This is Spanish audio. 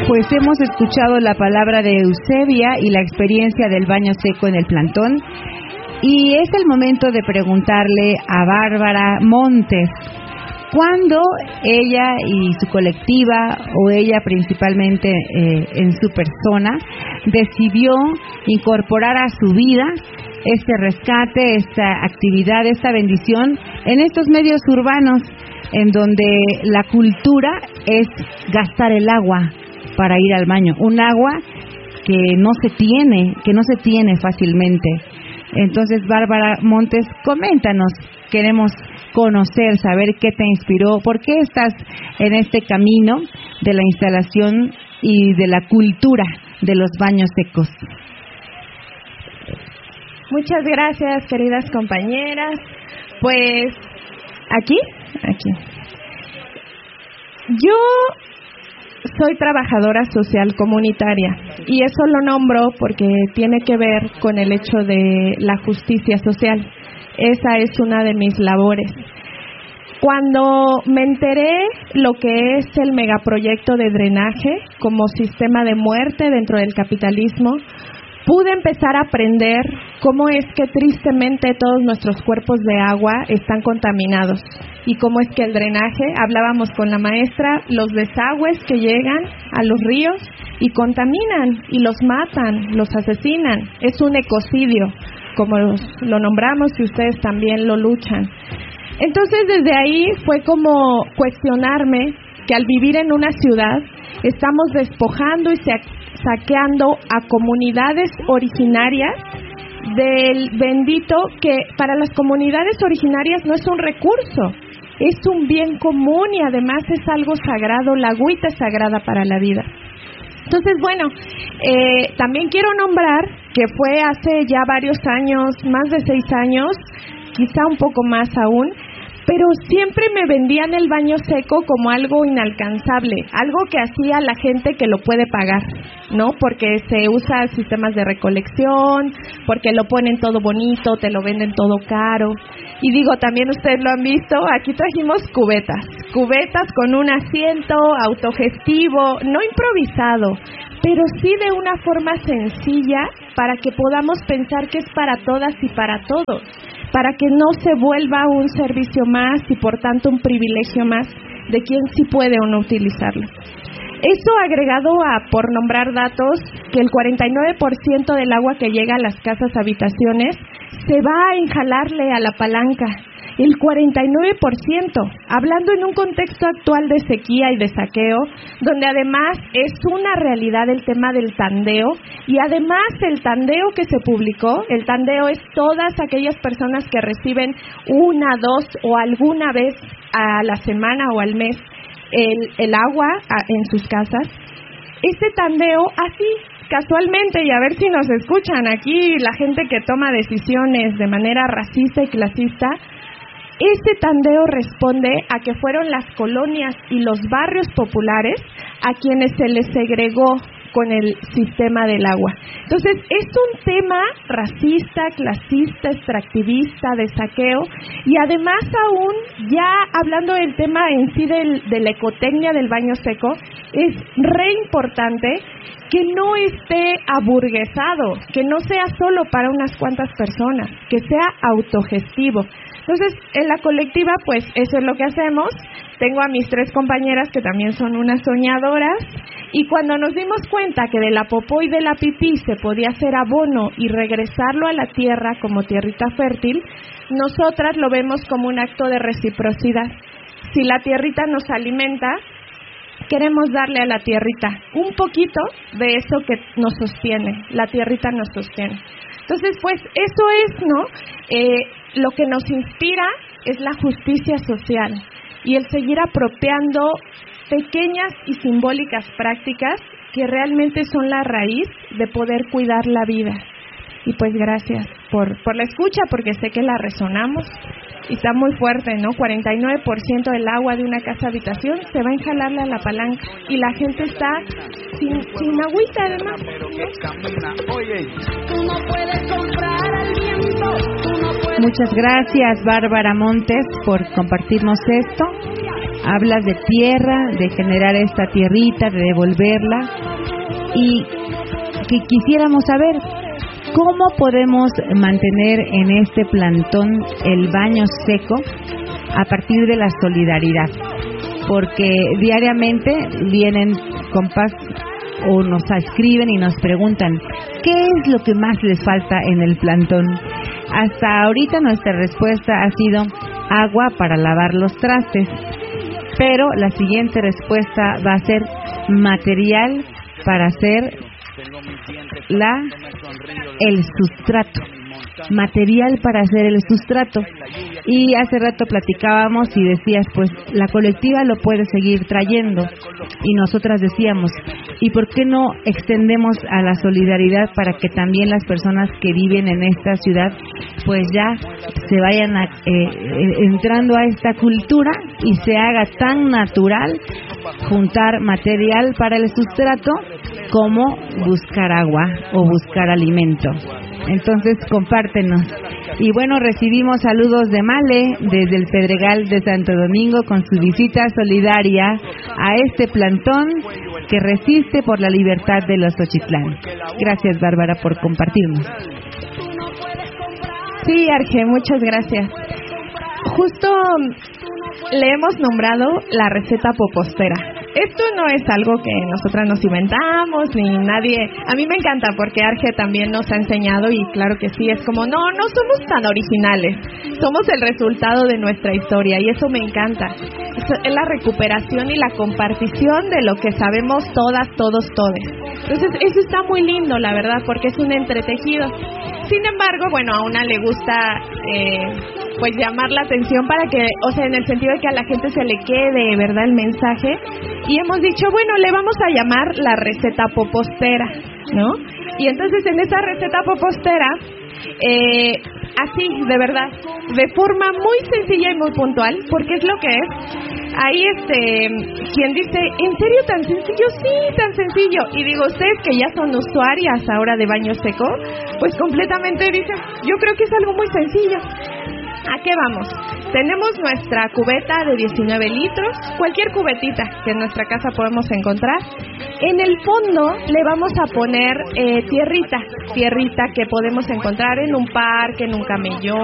Pues hemos escuchado la palabra de Eusebia y la experiencia del baño seco en el plantón. Y es el momento de preguntarle a Bárbara Montes, ¿cuándo ella y su colectiva, o ella principalmente en su persona, decidió incorporar a su vida este rescate, esta actividad, esta bendición en estos medios urbanos, en donde la cultura es gastar el agua para ir al baño, un agua que no se tiene fácilmente? Entonces, Bárbara Montes, coméntanos, queremos conocer, saber qué te inspiró, por qué estás en este camino de la instalación y de la cultura de los baños secos. Muchas gracias, queridas compañeras. Pues, aquí. Yo soy trabajadora social comunitaria y eso lo nombro porque tiene que ver con el hecho de la justicia social. Esa es una de mis labores. Cuando me enteré lo que es el megaproyecto de drenaje como sistema de muerte dentro del capitalismo, pude empezar a aprender cómo es que tristemente todos nuestros cuerpos de agua están contaminados y cómo es que el drenaje, hablábamos con la maestra, los desagües que llegan a los ríos y contaminan y los matan, los asesinan. Es un ecocidio, como lo nombramos y ustedes también lo luchan. Entonces desde ahí fue como cuestionarme que al vivir en una ciudad estamos despojando y saqueando a comunidades originarias del bendito que para las comunidades originarias no es un recurso, es un bien común y además es algo sagrado, la agüita es sagrada para la vida. Entonces, bueno, también quiero nombrar que fue hace ya varios años, más de 6 años, quizá un poco más aún, pero siempre me vendían el baño seco como algo inalcanzable, algo que hacía la gente que lo puede pagar, ¿no? Porque se usa sistemas de recolección, porque lo ponen todo bonito, te lo venden todo caro. Y digo, también ustedes lo han visto, aquí trajimos cubetas con un asiento autogestivo, no improvisado, pero sí de una forma sencilla para que podamos pensar que es para todas y para todos, para que no se vuelva un servicio más y por tanto un privilegio más de quien sí puede o no utilizarlo. Eso agregado a, por nombrar datos, que el 49% del agua que llega a las casas habitaciones se va a enjalarle a la palanca. El 49%, hablando en un contexto actual de sequía y de saqueo, donde además es una realidad el tema del tandeo, y además el tandeo que se publicó, el tandeo es todas aquellas personas que reciben 1, 2 o alguna vez a la semana o al mes el agua en sus casas. Este tandeo, así casualmente, y a ver si nos escuchan aquí la gente que toma decisiones de manera racista y clasista, ese tandeo responde a que fueron las colonias y los barrios populares a quienes se les segregó con el sistema del agua. Entonces, es un tema racista, clasista, extractivista, de saqueo, y además aún, ya hablando del tema en sí de la ecotecnia del baño seco, es re importante que no esté aburguesado, que no sea solo para unas cuantas personas, que sea autogestivo. Entonces, en la colectiva, pues eso es lo que hacemos. Tengo a mis 3 compañeras que también son unas soñadoras, y cuando nos dimos cuenta que de la popó y de la pipí se podía hacer abono y regresarlo a la tierra como tierrita fértil, nosotras lo vemos como un acto de reciprocidad. Si la tierrita nos alimenta, queremos darle a la tierrita un poquito de eso que nos sostiene. La tierrita nos sostiene. Entonces, pues eso es, ¿no? Lo que nos inspira es la justicia social y el seguir apropiando pequeñas y simbólicas prácticas que realmente son la raíz de poder cuidar la vida. Y pues gracias por la escucha, porque sé que la resonamos y está muy fuerte, ¿no? 49% del agua de una casa habitación se va a enjalarle a la palanca y la gente está sin agüita además, ¿no? Muchas gracias, Bárbara Montes, por compartirnos esto. Hablas de tierra, de generar esta tierrita, de devolverla, y que quisiéramos saber cómo podemos mantener en este plantón el baño seco a partir de la solidaridad, porque diariamente vienen compas o nos escriben y nos preguntan ¿qué es lo que más les falta en el plantón? Hasta ahorita nuestra respuesta ha sido agua para lavar los trastes, pero la siguiente respuesta va a ser material para hacer el sustrato, material para hacer el sustrato. Y hace rato platicábamos y decías, pues la colectiva lo puede seguir trayendo, y nosotras decíamos, ¿y por qué no extendemos a la solidaridad para que también las personas que viven en esta ciudad pues ya se vayan entrando a esta cultura y se haga tan natural juntar material para el sustrato como buscar agua o buscar alimento? Entonces compártenos. Y bueno, recibimos saludos de Male desde el Pedregal de Santo Domingo con su visita solidaria a este plantón que resiste por la libertad de los Xochitlán. Gracias, Bárbara, por compartirnos. Sí, Arge, muchas gracias. Justo le hemos nombrado la receta popostera. Esto no es algo que nosotras nos inventamos, ni nadie. A mí me encanta porque Arge también nos ha enseñado, y claro que sí, es como, no somos tan originales. Somos el resultado de nuestra historia, y eso me encanta. Es la recuperación y la compartición de lo que sabemos todas, todos, todes. Entonces, eso está muy lindo, la verdad, porque es un entretejido. Sin embargo, bueno, a una le gusta pues llamar la atención para que, o sea, en el sentido de que a la gente se le quede, ¿verdad?, el mensaje. Y hemos dicho, bueno, le vamos a llamar la receta popostera, ¿no? Y entonces en esa receta popostera, así, de verdad, de forma muy sencilla y muy puntual, porque es lo que es. Ahí quien dice, ¿en serio tan sencillo? Sí, tan sencillo. Y digo, ustedes que ya son usuarias ahora de baño seco, pues completamente dicen, yo creo que es algo muy sencillo. ¿A qué vamos? Tenemos nuestra cubeta de 19 litros, cualquier cubetita que en nuestra casa podemos encontrar. En el fondo le vamos a poner tierrita que podemos encontrar en un parque, en un camellón,